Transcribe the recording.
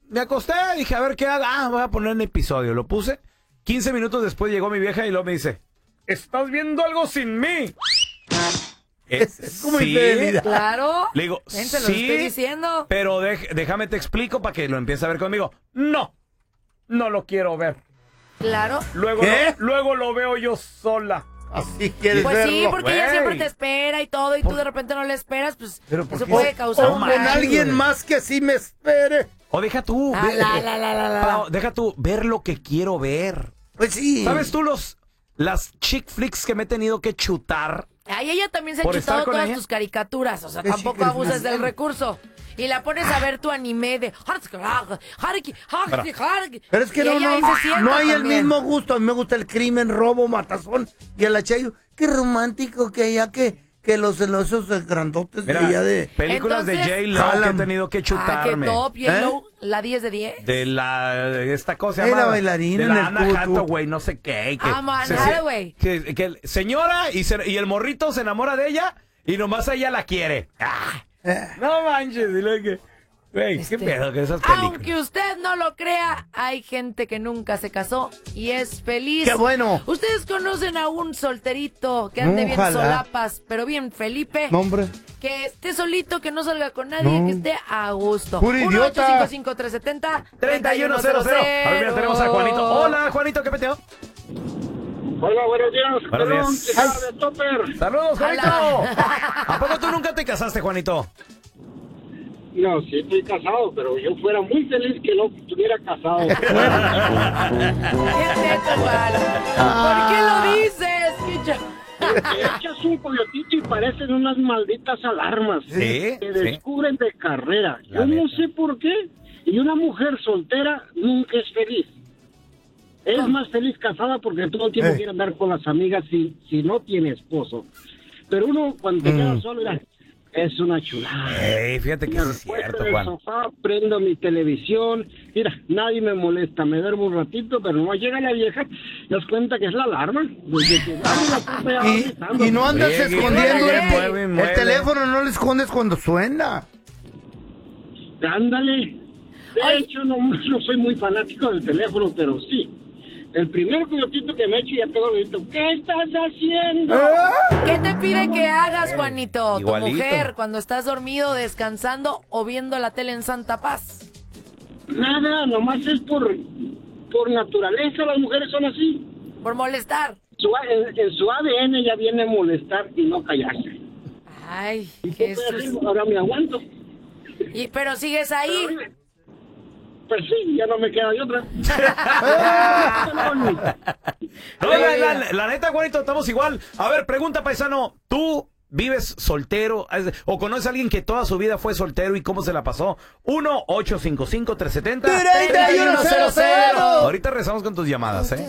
me acosté, dije, a ver qué hago. Voy a poner un episodio. Lo puse. 15 minutos después llegó mi vieja y luego me dice, ¿estás viendo algo sin mí? Es como sí. infidelidad. Claro. Le digo, Ven, te lo sí, estoy diciendo. pero déjame te explico para que lo empieces a ver conmigo. No lo quiero ver. Claro. Luego lo veo yo sola. Así quieres Pues verlo. sí, porque ella Güey. siempre te espera y todo, y tú de repente no le esperas, pues Pero ¿por eso qué? puede causar O un con mal. alguien más que así me espere. O deja tú. Deja tú ver lo que quiero ver. Pues sí. ¿Sabes tú las chick flicks que me he tenido que chutar? Ay, ella también se ha ¿Por chutado estar con todas ella? tus caricaturas, o sea, ¿Qué tampoco chicas abuses más? del recurso. Y la pones a ver tu anime de... Pero es que Y ella ahí se sienta no hay el también. mismo gusto. A mí me gusta el crimen, robo, matazón. Y el achayo, qué romántico que ella que los celosos grandotes Mira, de ella de... películas Entonces- de J-Lo que he Jalan. tenido que Ah, qué chutarme. top, Yellow, la 10 de 10. De esta cosa Ay, llamada, la bailarina de la en el Anna puto. Hathaway, no sé qué. Que Anne se- Hathaway. que señora y el morrito se enamora de ella y nomás ella la quiere. No manches, dile que... Güey, qué pedo que esas películas. Aunque usted no lo crea, hay gente que nunca se casó y es feliz. ¡Qué bueno! Ustedes conocen a un solterito que ande bien Ojalá. solapas, pero bien Felipe. No, hombre. Que esté solito, que no salga con nadie, No. que esté a gusto. Puro idiota. 1-855-370-3100. A ver, mira, tenemos a Juanito. Hola, Juanito, ¿qué peteo? Hola, buenos días. Buenos días. Perdón, que estaba de topper. Saludos, Juanito. Hola. ¿A poco tú nunca te casaste, Juanito? No, sí estoy casado, pero yo fuera muy feliz que no estuviera casado. ¿Qué teto, Juan? ¿Por qué lo dices? ¿Qué Te echas un coyotito y parecen unas malditas alarmas. Sí, Te sí. descubren de carrera. La Yo no neta. sé por qué. Y una mujer soltera nunca es feliz. Es más feliz casada porque todo el tiempo quiere andar con las amigas si no tiene esposo. Pero uno cuando te queda solo, mira, es una chulada. Fíjate que Me sí es cierto, recuesto en el Juan. sofá, prendo mi televisión, mira, nadie me molesta, me duermo un ratito, pero no llega la vieja, das cuenta que es la alarma. Desde que abre la puerta ya va gritando. Y no andas Friegue, escondiendo mueve, mueve. el teléfono, no lo escondes cuando suena. Ándale. De hecho, no soy muy fanático del teléfono, pero sí. El primer coyotito que me echo ya pego el grito, ¿qué estás haciendo? ¿Qué te pide que hagas, Juanito? Igualito. Tu mujer, cuando estás dormido, descansando o viendo la tele en Santa Paz. Nada, nomás es por naturaleza, las mujeres son así. Por molestar. En su ADN ya viene a molestar y no callarse. Ay, ¿Y qué puedo Jesús. hacer? Ahora me aguanto. Pero sigues ahí. Pues sí, ya no me queda de otra. No, la neta, Juanito, estamos igual. A ver, pregunta, paisano. ¿Tú vives soltero o conoces a alguien que toda su vida fue soltero y cómo se la pasó? 1-855-370-3100. Ahorita rezamos con tus llamadas, ¿eh?